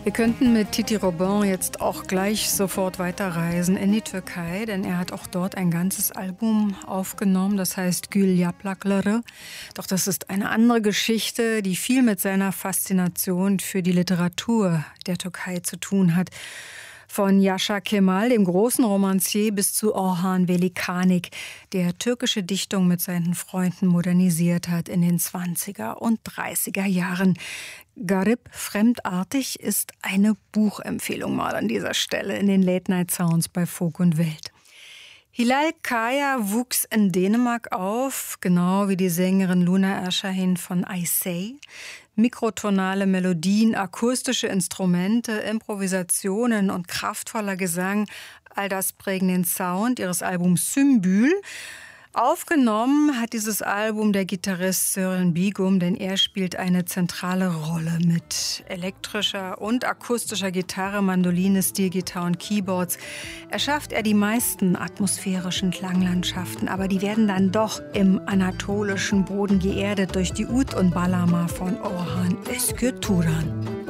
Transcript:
Wir könnten mit Titi Robin jetzt auch gleich sofort weiterreisen in die Türkei, denn er hat auch dort ein ganzes Album aufgenommen, das heißt Gül Yaprakları. Doch das ist eine andere Geschichte, die viel mit seiner Faszination für die Literatur der Türkei zu tun hat. Von Yaşar Kemal, dem großen Romancier, bis zu Orhan Veli Kanık, der türkische Dichtung mit seinen Freunden modernisiert hat in den 20er und 30er Jahren. Garip, fremdartig ist eine Buchempfehlung mal an dieser Stelle in den Late-Night-Sounds bei Folk und Welt. Hilal Kaya wuchs in Dänemark auf, genau wie die Sängerin Luna Erşahin von I Say. Mikrotonale Melodien, akustische Instrumente, Improvisationen und kraftvoller Gesang, all das prägen den Sound ihres Albums Sümbül. Aufgenommen hat dieses Album der Gitarrist Sören Bigum, denn er spielt eine zentrale Rolle mit elektrischer und akustischer Gitarre, Mandoline, Steelgitarre und Keyboards. Erschafft er die meisten atmosphärischen Klanglandschaften, aber die werden dann doch im anatolischen Boden geerdet durch die Ud und Bağlama von Orhan Özgür Turan.